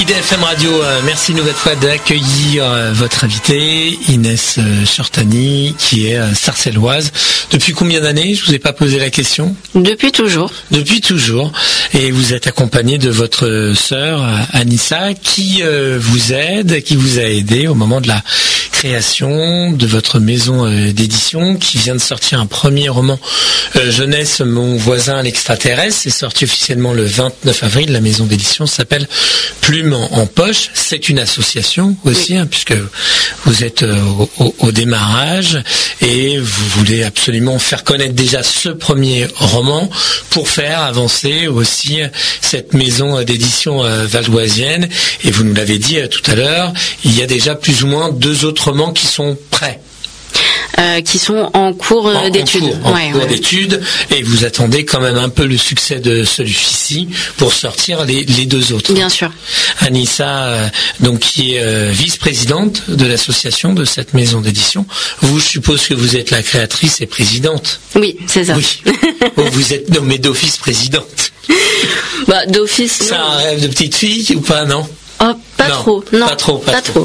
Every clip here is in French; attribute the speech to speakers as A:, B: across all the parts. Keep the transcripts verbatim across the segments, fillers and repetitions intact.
A: I D F M Radio, euh, merci une nouvelle fois d'accueillir euh, votre invitée, Inès euh, Chertani, qui est euh, sarcelloise. Depuis combien d'années? Je vous ai pas posé la question.
B: Depuis toujours.
A: Depuis toujours. Et vous êtes accompagnée de votre sœur, Anissa, qui euh, vous aide, qui vous a aidé au moment de la création de votre maison euh, d'édition, qui vient de sortir un premier roman euh, jeunesse, Mon voisin l'extraterrestre. C'est sorti officiellement le vingt-neuf avril. La maison d'édition s'appelle Plume en, en poche. C'est une association aussi, oui. hein, puisque vous êtes euh, au, au démarrage et vous voulez absolument faire connaître déjà ce premier roman pour faire avancer aussi cette maison d'édition euh, valdoisienne. Et vous nous l'avez dit euh, tout à l'heure, il y a déjà plus ou moins deux autres romans qui sont prêts.
B: Euh, qui sont en cours euh,
A: en,
B: d'études.
A: En cours, en
B: ouais,
A: cours
B: ouais.
A: d'études, et vous attendez quand même un peu le succès de celui-ci pour sortir les, les deux autres.
B: Bien sûr.
A: Anissa, euh, donc qui est euh, vice-présidente de l'association de cette maison d'édition. Vous, je suppose que vous êtes la créatrice et présidente.
B: Oui, c'est ça.
A: Oui. Vous êtes nommée d'office présidente.
B: Bah, d'office.
A: C'est un rêve de petite fille ou pas, non?
B: Oh, pas
A: non,
B: trop, non,
A: pas trop, pas,
B: pas
A: trop.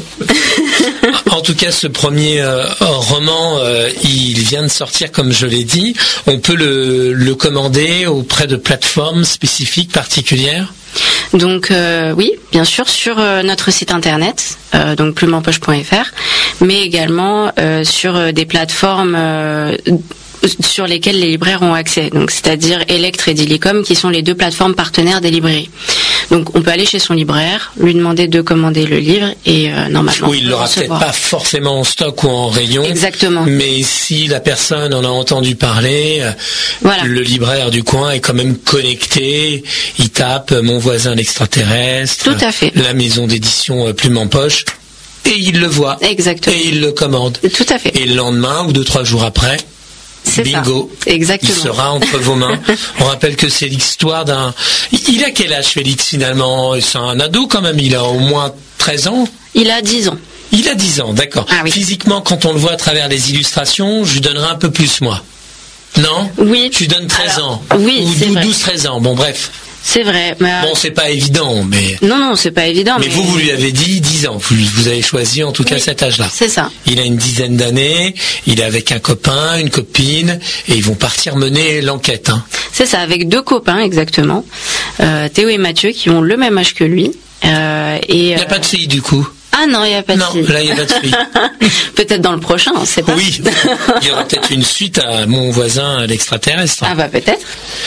B: trop.
A: En tout cas, ce premier euh, roman, euh, il vient de sortir, comme je l'ai dit. On peut le, le commander auprès de plateformes spécifiques, particulières.
B: Donc euh, oui, bien sûr, sur euh, notre site internet, euh, donc plume en poche point f r, mais également euh, sur euh, des plateformes euh, sur lesquelles les libraires ont accès, donc c'est-à-dire Elect et Dilicom, qui sont les deux plateformes partenaires des librairies. Donc on peut aller chez son libraire, lui demander de commander le livre et euh, normalement.
A: Oui, il l'aura peut-être pas forcément en stock ou en rayon.
B: Exactement.
A: Mais si la personne en a entendu parler, voilà. Le libraire du coin est quand même connecté. Il tape Mon voisin l'extraterrestre.
B: Tout à fait.
A: La maison d'édition Plume en poche. Et il le voit.
B: Exactement.
A: Et il le commande.
B: Tout à fait.
A: Et le lendemain ou deux, trois jours après.
B: C'est
A: bingo,
B: ça. Exactement.
A: Il sera entre vos mains. On rappelle que c'est l'histoire d'un... Il a quel âge, Félix, finalement? C'est un ado quand même, il a au moins treize ans.
B: Il a dix ans.
A: Il a dix ans, d'accord.
B: Ah, oui.
A: Physiquement, quand on le voit à travers les illustrations, je lui donnerai un peu plus, moi. Non?
B: Oui.
A: Tu donnes treize
B: Alors,
A: ans.
B: Oui,
A: ou
B: c'est vrai.
A: douze treize ans, bon bref.
B: C'est vrai. Mais
A: bon, c'est pas évident, mais...
B: Non, non, c'est pas évident.
A: Mais, mais... vous, vous lui avez dit dix ans. Vous, vous avez choisi en tout cas
B: oui,
A: cet âge-là.
B: C'est ça.
A: Il a une dizaine d'années, il est avec un copain, une copine, et ils vont partir mener l'enquête. Hein.
B: C'est ça, avec deux copains exactement, euh, Théo et Mathieu, qui ont le même âge que lui. Euh, et,
A: il n'y a euh... pas de fille du coup?
B: Ah non, il n'y a pas de
A: non,
B: fille.
A: Non, là, il n'y a pas de fille.
B: Peut-être dans le prochain, on ne sait pas.
A: Oui, il y aura peut-être une suite à Mon voisin l'extraterrestre.
B: Ah bah peut-être.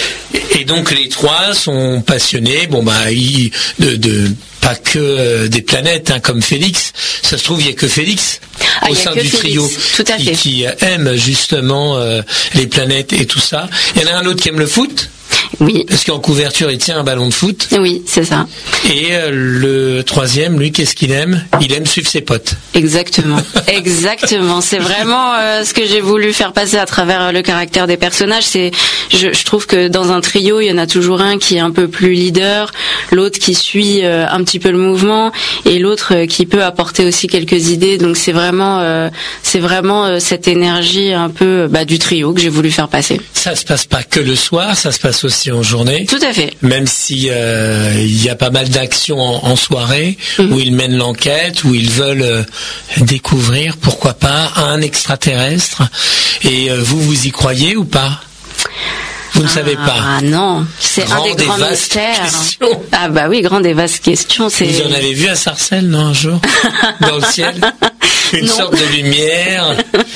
A: Et donc les trois sont passionnés, bon bah ils, de, de pas que euh, des planètes, hein, comme Félix. Ça se trouve, il n'y a que Félix
B: ah,
A: au sein du
B: Félix.
A: trio
B: tout à
A: qui,
B: fait.
A: qui aime justement euh, les planètes et tout ça. Il y en a un autre qui aime le foot.
B: Oui.
A: Parce qu'en couverture, il tient un ballon de foot.
B: Oui, c'est ça.
A: Et euh, le troisième, lui, qu'est-ce qu'il aime? Il aime suivre ses potes.
B: Exactement. Exactement. C'est vraiment euh, ce que j'ai voulu faire passer à travers le caractère des personnages. C'est, je, je trouve que dans un trio, il y en a toujours un qui est un peu plus leader, l'autre qui suit euh, un petit peu le mouvement, et l'autre euh, qui peut apporter aussi quelques idées. Donc c'est vraiment, euh, c'est vraiment euh, cette énergie un peu bah, du trio que j'ai voulu faire passer.
A: Ça se passe pas que le soir, ça se passe aussi en journée.
B: Tout à fait.
A: Même si euh, il y a pas mal d'actions en, en soirée, mmh. où ils mènent l'enquête, où ils veulent euh, découvrir, pourquoi pas, un extraterrestre. Et euh, vous, vous y croyez ou pas? Vous ne
B: ah,
A: savez pas.
B: Ah non, c'est un des grands mystères. Questions. Ah bah oui, grande et vaste question. C'est...
A: Vous en avez vu à Sarcelles, non, un jour? Dans le ciel? Une non. sorte de lumière.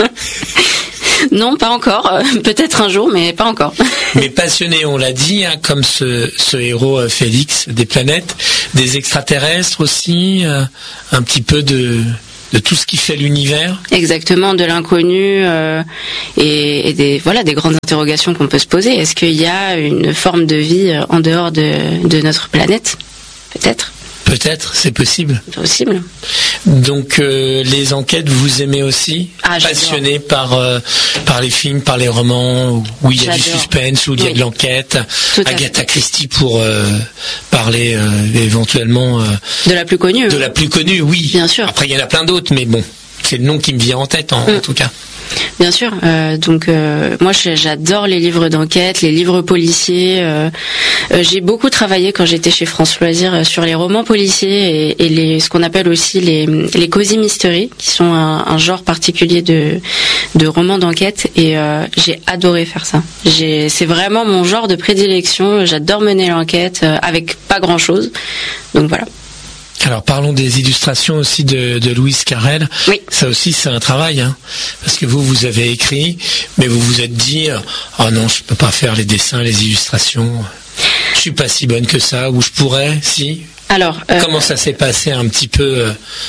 B: Non, pas encore. Euh, peut-être un jour, mais pas encore.
A: Mais passionné, on l'a dit, hein, comme ce, ce héros euh, Félix, des planètes, des extraterrestres aussi, euh, un petit peu de, de tout ce qui fait l'univers.
B: Exactement, de l'inconnu euh, et, et des voilà des grandes interrogations qu'on peut se poser. Est-ce qu'il y a une forme de vie en dehors de, de notre planète? Peut-être.
A: Peut-être, c'est possible.
B: C'est possible.
A: Donc euh, les enquêtes, vous aimez aussi?
B: Ah,
A: passionné par euh, par les films, par les romans où il y a j'adore. Du suspense, où il oui. y a de l'enquête. Tout Agatha Christie pour euh, parler euh, éventuellement euh,
B: de la plus connue.
A: De la plus connue, oui.
B: Bien sûr.
A: Après il y en a plein d'autres, mais bon, c'est le nom qui me vient en tête en, mm. en tout cas.
B: Bien sûr. Euh, donc euh, moi j'adore les livres d'enquête, les livres policiers. Euh, euh, j'ai beaucoup travaillé quand j'étais chez France Loisirs sur les romans policiers et, et les ce qu'on appelle aussi les les cozy mystery, qui sont un, un genre particulier de de romans d'enquête. Et euh, j'ai adoré faire ça. J'ai c'est vraiment mon genre de prédilection. J'adore mener l'enquête euh, avec pas grand chose. Donc voilà.
A: Alors parlons des illustrations aussi de, de Louise Carrel.
B: Oui.
A: Ça aussi c'est un travail, hein, parce que vous vous avez écrit, mais vous vous êtes dit oh non, je peux pas faire les dessins, les illustrations, je suis pas si bonne que ça, ou je pourrais, si.
B: Alors euh,
A: comment ça s'est passé un petit peu euh,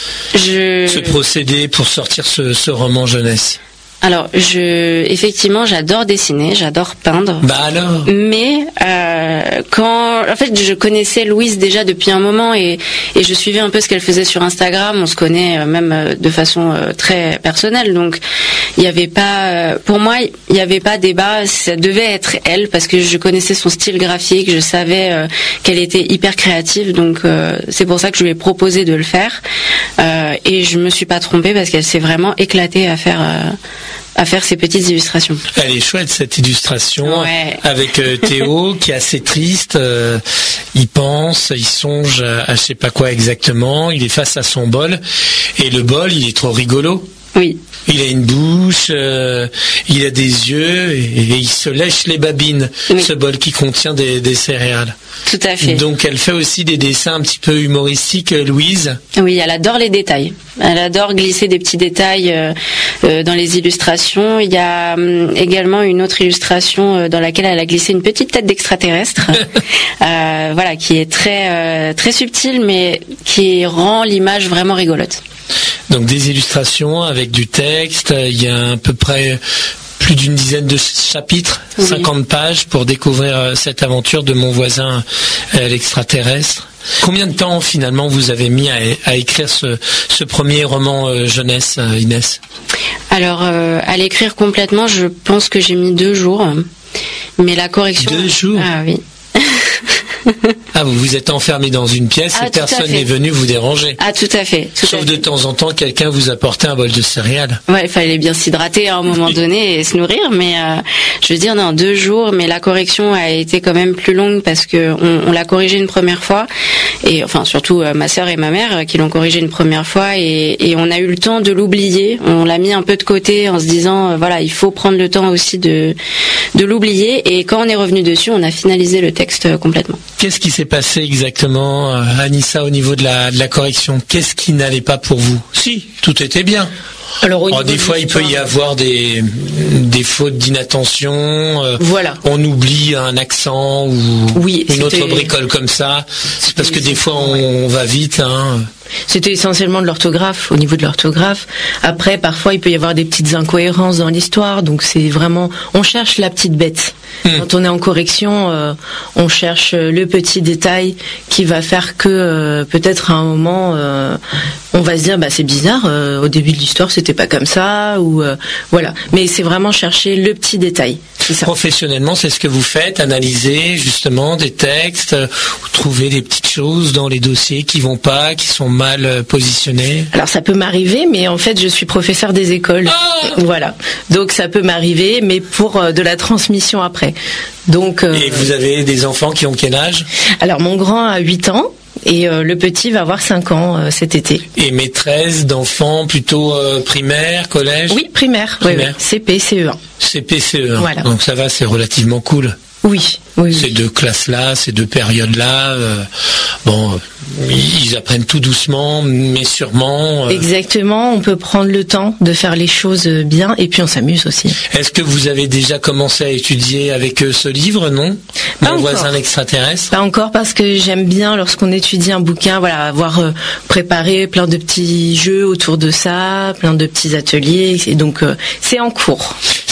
B: je...
A: ce procédé pour sortir ce, ce roman jeunesse?
B: Alors, je, effectivement, j'adore dessiner, j'adore peindre.
A: Bah alors.
B: Mais euh, quand, en fait, je connaissais Louise déjà depuis un moment et, et je suivais un peu ce qu'elle faisait sur Instagram. On se connaît euh, même euh, de façon euh, très personnelle. Donc, il n'y avait pas, euh, pour moi, il n'y avait pas débat. Ça devait être elle parce que je connaissais son style graphique, je savais euh, qu'elle était hyper créative. Donc, euh, c'est pour ça que je lui ai proposé de le faire. Euh, et je me suis pas trompée parce qu'elle s'est vraiment éclatée à faire. Euh, à faire ces petites illustrations.
A: Elle est chouette cette illustration,
B: ouais.
A: Avec euh, Théo qui est assez triste, euh, il pense, il songe à, à je sais pas quoi exactement, il est face à son bol et le bol il est trop rigolo.
B: Oui.
A: Il a une bouche, euh, il a des yeux et, et il se lèche les babines, oui. Ce bol qui contient des, des céréales.
B: Tout à fait.
A: Donc elle fait aussi des dessins un petit peu humoristiques, Louise.
B: Oui, elle adore les détails. Elle adore glisser des petits détails euh, euh, dans les illustrations. Il y a euh, également une autre illustration euh, dans laquelle elle a glissé une petite tête d'extraterrestre, euh, voilà, qui est très euh, très subtile, mais qui rend l'image vraiment rigolote.
A: Donc des illustrations avec du texte, il y a à peu près plus d'une dizaine de chapitres, oui. cinquante pages pour découvrir cette aventure de mon voisin l'extraterrestre. Combien de temps finalement vous avez mis à, à écrire ce, ce premier roman euh, jeunesse, Inès?
B: Alors euh, à l'écrire complètement, je pense que j'ai mis deux jours, mais la correction...
A: Deux jours?
B: Ah oui.
A: Ah, vous vous êtes enfermé dans une pièce ah, et personne n'est venu vous déranger.
B: Ah, tout à fait. Tout
A: Sauf
B: à
A: de
B: fait.
A: temps en temps, quelqu'un vous apportait un bol de céréales.
B: Ouais, il fallait bien s'hydrater à un moment donné et se nourrir, mais euh, je veux dire, non, deux jours, mais la correction a été quand même plus longue parce que on, on l'a corrigé une première fois, et enfin surtout euh, ma sœur et ma mère euh, qui l'ont corrigé une première fois, et, et on a eu le temps de l'oublier. On l'a mis un peu de côté en se disant, euh, voilà, il faut prendre le temps aussi de de l'oublier, et quand on est revenu dessus, on a finalisé le texte euh, complètement.
A: Qu'est-ce qui s'est passé exactement, Anissa, au niveau de la, de la correction? Qu'est-ce qui n'allait pas pour vous? Si, tout était bien. Alors, au oh, des fois, il peut y avoir des, des fautes d'inattention. Euh,
C: voilà.
A: On oublie un accent ou
C: oui,
A: une autre bricole comme ça. C'est parce que des fois, on, on va vite. Hein.
C: C'était essentiellement de l'orthographe, au niveau de l'orthographe. Après, parfois, il peut y avoir des petites incohérences dans l'histoire. Donc, c'est vraiment... On cherche la petite bête. Mmh. Quand on est en correction, euh, on cherche le petit détail qui va faire que, euh, peut-être à un moment, euh, on va se dire, bah, c'est bizarre, euh, au début de l'histoire, c'était pas comme ça, ou euh, voilà. Mais c'est vraiment chercher le petit détail. C'est ça.
A: Professionnellement, c'est ce que vous faites, analyser justement des textes, euh, ou trouver des petites choses dans les dossiers qui vont pas, qui sont mal euh, positionnés.
C: Alors ça peut m'arriver, mais en fait je suis professeur des écoles, oh voilà. Donc ça peut m'arriver, mais pour euh, de la transmission après. Donc. Euh,
A: Et vous avez des enfants qui ont quel âge?
C: Alors mon grand a huit ans. Et euh, le petit va avoir cinq ans euh, cet été.
A: Et maîtresse d'enfants plutôt euh, primaire, collège?
C: Oui, primaire. primaire. Oui, oui. C P, C E un.
A: C P, C E un.
C: Voilà.
A: Donc ça va, c'est relativement cool.
C: Oui, oui.
A: Ces oui. deux classes-là, ces deux périodes-là, euh, bon, euh, ils apprennent tout doucement, mais sûrement. Euh...
C: Exactement, on peut prendre le temps de faire les choses bien, et puis on s'amuse aussi.
A: Est-ce que vous avez déjà commencé à étudier avec eux ce livre, non?
C: Pas
A: Mon
C: encore.
A: voisin l'extraterrestre?
C: Pas encore, parce que j'aime bien, lorsqu'on étudie un bouquin, voilà, avoir euh, préparé plein de petits jeux autour de ça, plein de petits ateliers, et donc euh, c'est en cours.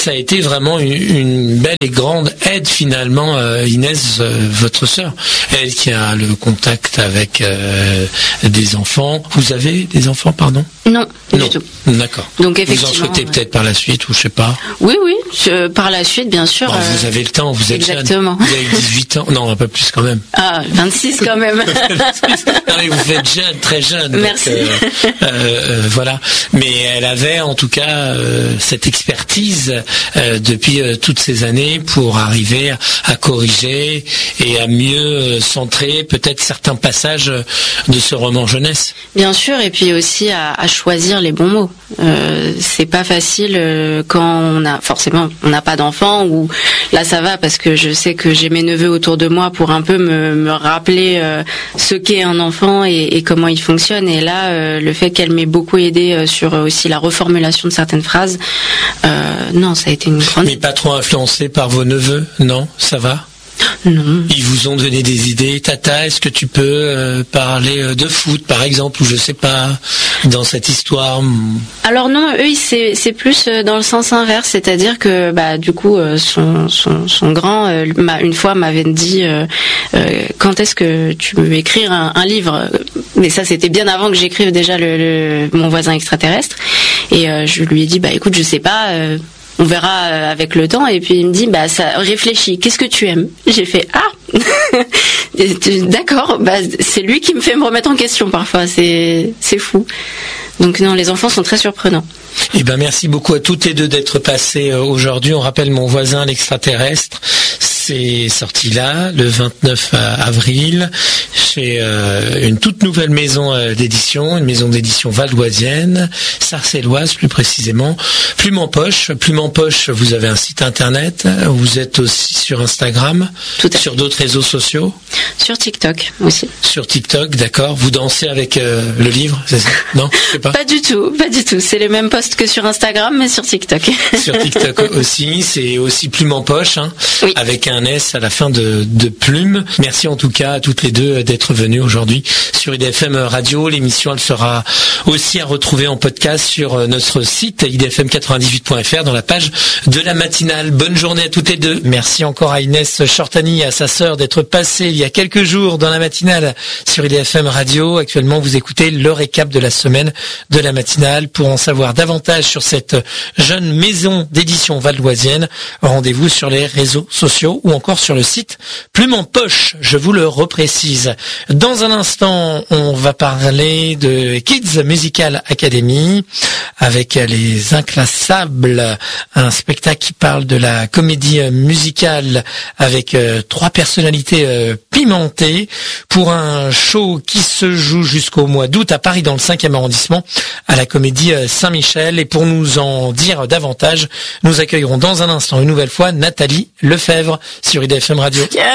A: ça a été vraiment une, une belle et grande aide finalement, euh, Inès, euh, votre sœur, elle qui a le contact avec euh, des enfants. Vous avez des enfants, pardon?
B: Non, pas
A: non.
B: du tout.
A: D'accord.
B: Donc effectivement.
A: Vous en souhaitez
B: ouais.
A: peut-être par la suite, ou je sais pas.
B: Oui, oui, je, par la suite, bien sûr.
A: Bon,
B: euh,
A: vous avez le temps, vous êtes
B: exactement.
A: jeune. Vous avez dix-huit ans. Non, un peu plus quand même.
B: Ah, vingt-six quand même.
A: Non, mais vous faites jeune, très jeune.
B: Merci.
A: Donc, euh, euh, euh, voilà. Mais elle avait en tout cas euh, cette expertise euh, depuis euh, toutes ces années pour arriver à, à corriger et à mieux euh, centrer peut-être certains passages de ce roman jeunesse.
B: Bien sûr, et puis aussi à, à choisir les bons mots. Euh, c'est pas facile euh, quand on a forcément on n'a pas d'enfant, ou là ça va parce que je sais que j'ai mes neveux autour de moi pour un peu me, me rappeler euh, ce qu'est un enfant et, et comment il fonctionne. Et là, euh, le fait qu'elle m'ait beaucoup aidé euh, sur euh, aussi la reformulation de certaines phrases, euh, non, ça a été une grande.
A: Mais pas trop influencé par vos neveux, non? Ça va?
B: Non.
A: Ils vous ont donné des idées. Tata, est-ce que tu peux euh, parler de foot, par exemple, ou je sais pas, dans cette histoire?
B: Alors non, eux, c'est, c'est plus dans le sens inverse, c'est-à-dire que bah du coup, son son, son grand, euh, m'a, une fois, m'avait dit euh, euh, quand est-ce que tu veux écrire un, un livre? Mais ça, c'était bien avant que j'écrive déjà le, le mon voisin extraterrestre. Et euh, je lui ai dit bah écoute, je sais pas. Euh, On verra avec le temps. Et puis il me dit bah ça réfléchis, qu'est-ce que tu aimes? J'ai fait ah d'accord, bah c'est lui qui me fait me remettre en question parfois, c'est c'est fou. Donc non, les enfants sont très surprenants.
A: Eh ben merci beaucoup à toutes les deux d'être passées aujourd'hui. On rappelle Mon voisin l'extraterrestre. C'est sorti là, le vingt-neuf avril, chez euh, une toute nouvelle maison euh, d'édition, une maison d'édition valdoisienne, sarcelloise plus précisément. Plume en poche, Plume en poche, vous avez un site internet, vous êtes aussi sur Instagram,
B: Tout à
A: sur d'autres réseaux sociaux.
B: Sur TikTok aussi.
A: Sur TikTok, d'accord. Vous dansez avec euh, le livre, c'est ça? Non, je sais pas.
B: Pas du tout, pas du tout. C'est les mêmes posts que sur Instagram, mais sur TikTok.
A: Sur TikTok aussi, c'est aussi Plume en poche, hein,
B: oui.
A: Avec un S à la fin de, de Plume. Merci en tout cas à toutes les deux d'être venues aujourd'hui sur I D F M Radio. L'émission, elle sera aussi à retrouver en podcast sur notre site i d f m quatre-vingt-dix-huit point f r dans la page de la matinale. Bonne journée à toutes les deux. Merci encore à Inès Shortani et à sa sœur d'être passée il y a quelques jours dans la matinale sur I D F M Radio. Actuellement, vous écoutez le récap de la semaine de la matinale. Pour en savoir davantage sur cette jeune maison d'édition valdoisienne, rendez-vous sur les réseaux sociaux ou encore sur le site Plume en poche, je vous le reprécise. Dans un instant, on va parler de Kids Musical Academy avec les Inclassables, un spectacle qui parle de la comédie musicale avec euh, trois personnalités euh, pimentées pour un show qui se joue jusqu'au mois d'août à Paris dans le cinquième arrondissement à la Comédie Saint-Michel. Et pour nous en dire davantage, nous accueillerons dans un instant une nouvelle fois Nathalie Lefebvre sur I D F M Radio.